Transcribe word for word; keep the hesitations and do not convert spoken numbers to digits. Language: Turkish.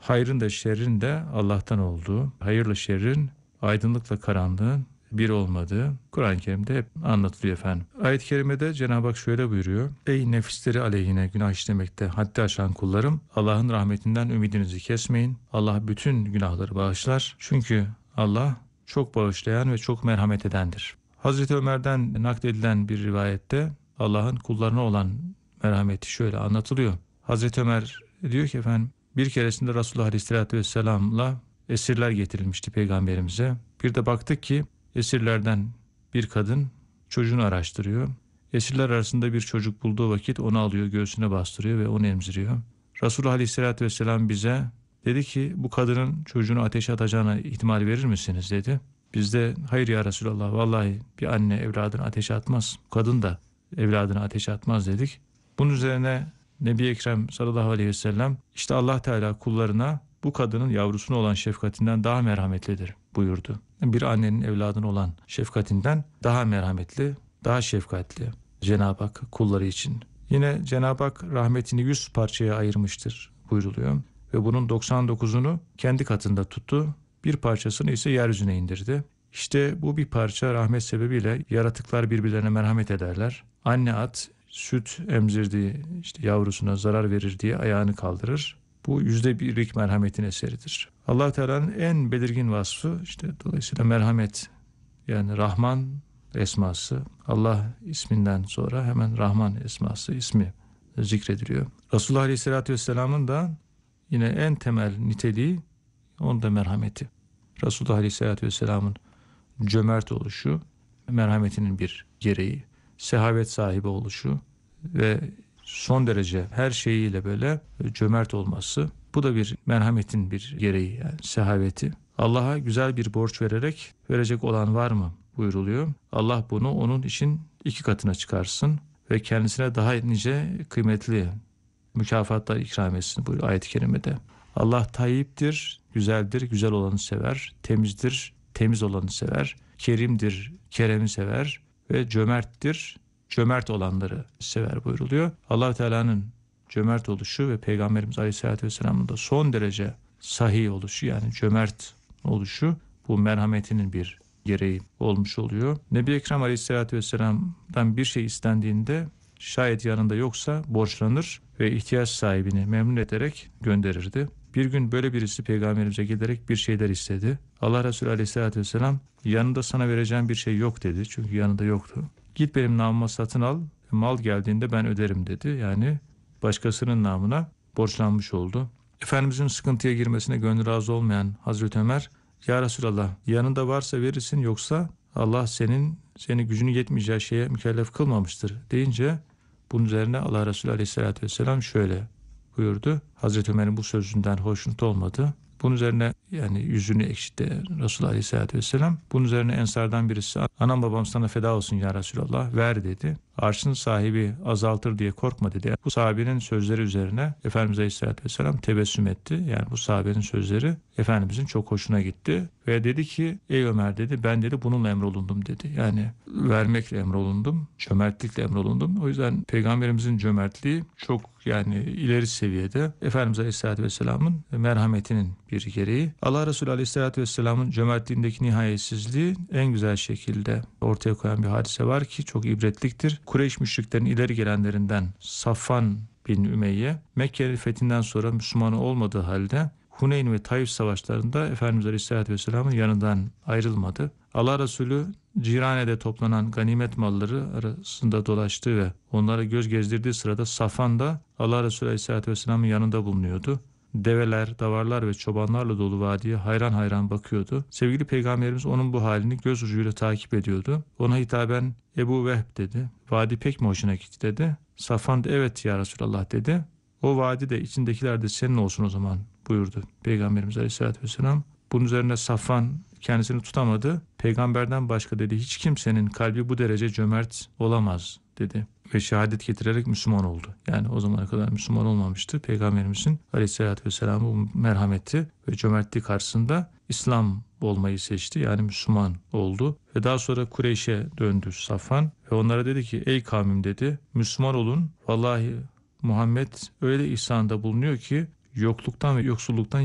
hayrın da şerrin de Allah'tan olduğu, hayırla şerrin, aydınlıkla karanlığın bir olmadığı Kur'an-ı Kerim'de hep anlatılıyor efendim. Ayet-i Kerime'de Cenab-ı Hak şöyle buyuruyor. Ey nefisleri aleyhine günah işlemekte haddi aşan kullarım, Allah'ın rahmetinden ümidinizi kesmeyin. Allah bütün günahları bağışlar. Çünkü Allah çok bağışlayan ve çok merhamet edendir. Hazreti Ömer'den nakledilen bir rivayette Allah'ın kullarına olan merhameti şöyle anlatılıyor. Hazreti Ömer diyor ki efendim, bir keresinde Resulullah Aleyhisselatü Vesselam'la esirler getirilmişti Peygamberimize. Bir de baktık ki esirlerden bir kadın çocuğunu araştırıyor. Esirler arasında bir çocuk bulduğu vakit onu alıyor, göğsüne bastırıyor ve onu emziriyor. Resulullah Aleyhisselatü Vesselam bize dedi ki bu kadının çocuğunu ateşe atacağına ihtimal verir misiniz dedi. Biz de hayır ya Resulallah, vallahi bir anne evladını ateşe atmaz. Kadın da evladını ateşe atmaz dedik. Bunun üzerine Nebi Ekrem sallallahu aleyhi ve sellem işte Allah Teala kullarına bu kadının yavrusuna olan şefkatinden daha merhametlidir buyurdu. Bir annenin evladına olan şefkatinden daha merhametli, daha şefkatli Cenab-ı Hak kulları için. Yine Cenab-ı Hak rahmetini yüz parçaya ayırmıştır buyruluyor. Ve bunun doksan dokuzunu kendi katında tuttu. Bir parçasını ise yeryüzüne indirdi. İşte bu bir parça rahmet sebebiyle yaratıklar birbirlerine merhamet ederler. Anne at süt emzirdiği işte yavrusuna zarar verir diye ayağını kaldırır. Bu yüzde birlik merhametin eseridir. Allah Teala'nın en belirgin vasfı işte dolayısıyla merhamet, yani Rahman esması. Allah isminden sonra hemen Rahman esması ismi zikrediliyor. Resulullah Aleyhisselatü Vesselam'ın da yine en temel niteliği onun da merhameti. Resulullah Aleyhisselatü Vesselam'ın cömert oluşu merhametinin bir gereği. Sehavet sahibi oluşu ve son derece her şeyiyle böyle cömert olması, bu da bir merhametin bir gereği, yani sehaveti. Allah'a güzel bir borç vererek verecek olan var mı buyruluyor. Allah bunu onun için iki katına çıkarsın ve kendisine daha nice kıymetli mükafatlar ikram etsin buyuruyor ayet-i kerimede. Allah tayyiptir, güzeldir, güzel olanı sever, temizdir, temiz olanı sever, kerimdir, keremi sever ve cömerttir, cömert olanları sever buyruluyor. Allah Teala'nın cömert oluşu ve Peygamberimiz Aleyhisselatü Vesselam'ın da son derece sahih oluşu, yani cömert oluşu, bu merhametinin bir gereği olmuş oluyor. Nebi Ekrem Aleyhisselatü Vesselam'dan bir şey istendiğinde şayet yanında yoksa borçlanır ve ihtiyaç sahibini memnun ederek gönderirdi. Bir gün böyle birisi Peygamberimize gelerek bir şeyler istedi. Allah Resulü Aleyhisselatü Vesselam yanında sana vereceğim bir şey yok dedi. Çünkü yanında yoktu. Git benim namıma satın al, mal geldiğinde ben öderim dedi. Yani başkasının namına borçlanmış oldu. Efendimizin sıkıntıya girmesine gönlü razı olmayan Hazreti Ömer, ya Resulallah yanında varsa verirsin, yoksa Allah senin seni gücünü yetmeyeceği şeye mükellef kılmamıştır deyince bunun üzerine Allah Resulü Aleyhisselatü Vesselam şöyle buyurdu. Hazreti Ömer'in bu sözünden hoşnut olmadı. Bunun üzerine yani yüzünü ekşitti Resulullah Aleyhisselatü Vesselam. Bunun üzerine ensardan birisi anam babam sana feda olsun ya Resulallah ver dedi. Arşın sahibi azaltır diye korkma dedi. Bu sahabenin sözleri üzerine Efendimiz Aleyhisselatü Vesselam tebessüm etti. Yani bu sahabenin sözleri Efendimizin çok hoşuna gitti. Ve dedi ki ey Ömer dedi, ben dedi bununla emrolundum dedi. Yani vermekle emrolundum, cömertlikle emrolundum. O yüzden Peygamberimizin cömertliği çok yani ileri seviyede. Efendimiz Aleyhisselatü Vesselam'ın merhametinin bir gereği. Allah Resulü Aleyhisselatü Vesselam'ın cömertliğindeki nihayetsizliği en güzel şekilde ortaya koyan bir hadise var ki çok ibretliktir. Kureyş müşriklerin ileri gelenlerinden Safvan bin Ümeyye, Mekke fethinden sonra Müslüman olmadığı halde Huneyn ve Taif savaşlarında Efendimiz Aleyhisselatü Vesselam'ın yanından ayrılmadı. Allah Resulü Cirane'de toplanan ganimet malları arasında dolaştığı ve onlara göz gezdirdiği sırada Safvan da Allah Resulü Aleyhisselatü Vesselam'ın yanında bulunuyordu. Develer, davarlar ve çobanlarla dolu vadiye hayran hayran bakıyordu. Sevgili Peygamberimiz onun bu halini göz ucuyla takip ediyordu. Ona hitaben Ebu Vehb dedi. Vadi pek mi hoşuna gitti dedi. Safvan da evet ya Resulallah dedi. O vadi de içindekiler de senin olsun o zaman buyurdu Peygamberimiz Aleyhisselatü Vesselam. Bunun üzerine Safvan kendisini tutamadı. Peygamberden başka dedi hiç kimsenin kalbi bu derece cömert olamaz dedi. Ve şehadet getirerek Müslüman oldu. Yani o zamana kadar Müslüman olmamıştı. Peygamberimizin Aleyhisselatü Vesselam'ın merhameti ve cömertliği karşısında İslam olmayı seçti. Yani Müslüman oldu. Ve daha sonra Kureyş'e döndü Safvan. Ve onlara dedi ki ey kavmim dedi, Müslüman olun. Vallahi Muhammed öyle ihsanda bulunuyor ki yokluktan ve yoksulluktan